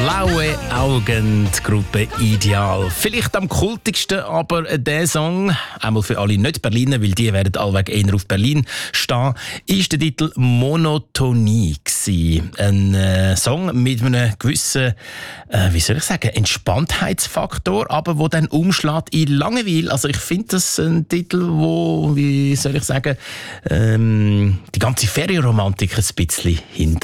Blaue Augen, die Gruppe Ideal. Vielleicht am kultigsten, aber der Song, einmal für alle Nicht-Berliner, weil die werden allweg eher auf Berlin stehen, ist der Titel «Monotonie» gewesen. Ein Song mit einem gewissen, Entspanntheitsfaktor, aber wo dann umschlägt in Langeweile. Also ich finde das ein Titel, wo, die ganze Ferienromantik ein bisschen